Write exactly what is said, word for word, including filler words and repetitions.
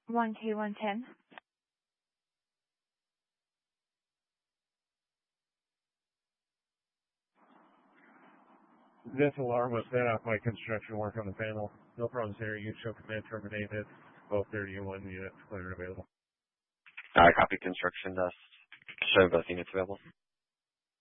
one K one ten. This alarm was set off by construction work on the panel. No problems here. You show command terminated. Both thirty and one units clear and available. Alright, copy construction dust. Show both units available.